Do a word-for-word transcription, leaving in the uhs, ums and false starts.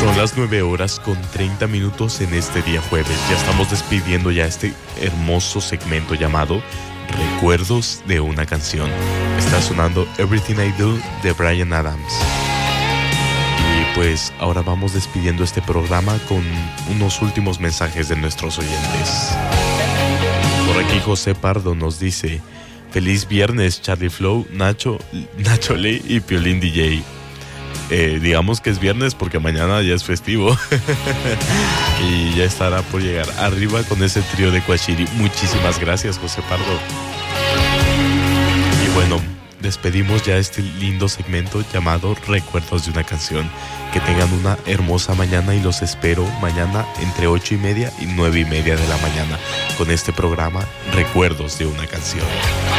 Son las nueve horas con treinta minutos en este día jueves. Ya estamos despidiendo ya este hermoso segmento llamado Recuerdos de una canción. Está sonando Everything I Do de Bryan Adams. Y pues ahora vamos despidiendo este programa con unos últimos mensajes de nuestros oyentes. Por aquí José Pardo nos dice: feliz viernes, Charlie Flow, Nacho, Nacho Lee y Piolín D J. Eh, digamos que es viernes porque mañana ya es festivo. Y ya estará por llegar arriba con ese trío de Cuachiri. Muchísimas gracias, José Pardo. Y bueno, despedimos ya este lindo segmento llamado Recuerdos de una canción. Que tengan una hermosa mañana y los espero mañana entre ocho y media y nueve y media de la mañana con este programa Recuerdos de una canción.